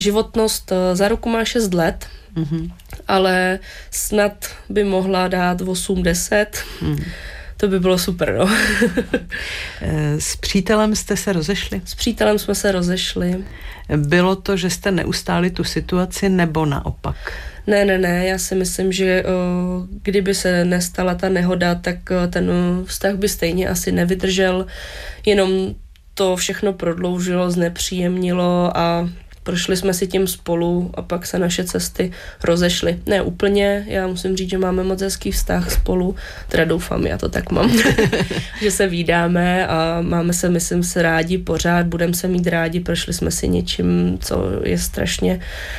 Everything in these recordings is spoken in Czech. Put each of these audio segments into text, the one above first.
Životnost za ruku má 6 let, ale snad by mohla dát 8-10. To by bylo super, no. S přítelem jste se rozešli? S přítelem jsme se rozešli. Bylo to, že jste neustáli tu situaci, nebo naopak? Ne, já si myslím, že kdyby se nestala ta nehoda, tak ten vztah by stejně asi nevydržel, jenom to všechno prodloužilo, znepříjemnilo a prošli jsme si tím spolu a pak se naše cesty rozešly. Ne úplně, já musím říct, že máme moc hezký vztah spolu, teda doufám, já to tak mám, že se vídáme a máme se, myslím, se rádi pořád, budeme se mít rádi, prošli jsme si něčím, co je strašně,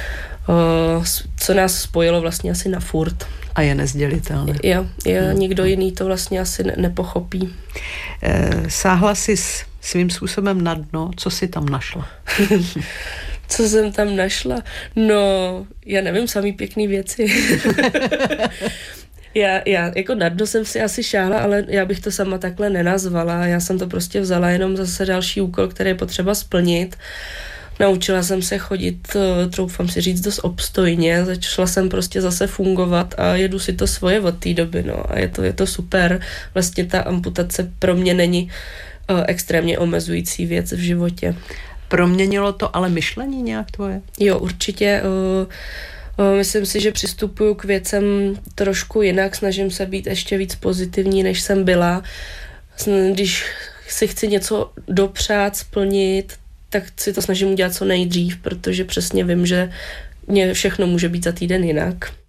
co nás spojilo vlastně asi na furt. A je nezdělitelné. Jo, nikdo jiný to vlastně asi nepochopí. Sáhla jsi svým způsobem na dno, co jsi tam našla? Co jsem tam našla? No, já nevím, samý pěkný věci. Já jako na dno jsem si asi šáhla, ale já bych to sama takhle nenazvala. Já jsem to prostě vzala jenom zase další úkol, který je potřeba splnit. Naučila jsem se chodit, troufám si říct, dost obstojně. Začala jsem prostě zase fungovat a jedu si to svoje od té doby, no. A je to super. Vlastně ta amputace pro mě není extrémně omezující věc v životě. Proměnilo to ale myšlení nějak tvoje? Jo, určitě. Myslím si, že přistupuju k věcem trošku jinak, snažím se být ještě víc pozitivní, než jsem byla. Když si chci něco dopřát, splnit, tak si to snažím udělat co nejdřív, protože přesně vím, že všechno může být za týden jinak.